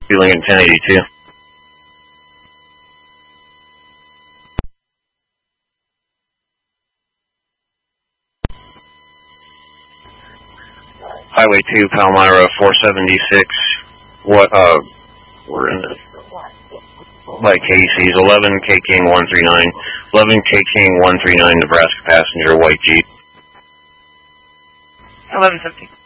Lincoln 1082. Highway 2, Palmyra 476. What, we're in the, by Casey's, 11 K King 139. 11 K King 139, Nebraska passenger, white Jeep. 1150.